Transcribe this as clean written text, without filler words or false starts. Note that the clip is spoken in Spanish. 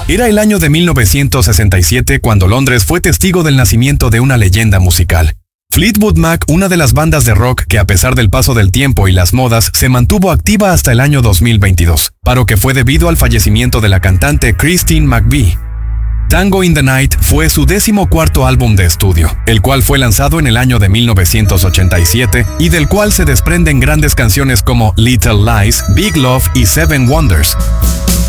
Era el año de 1967 cuando Londres fue testigo del nacimiento de una leyenda musical. Fleetwood Mac, una de las bandas de rock que a pesar del paso del tiempo y las modas se mantuvo activa hasta el año 2022, paro que fue debido al fallecimiento de la cantante Christine McVie. Tango in the Night fue su 14º álbum de estudio, el cual fue lanzado en el año de 1987 y del cual se desprenden grandes canciones como Little Lies, Big Love y Seven Wonders.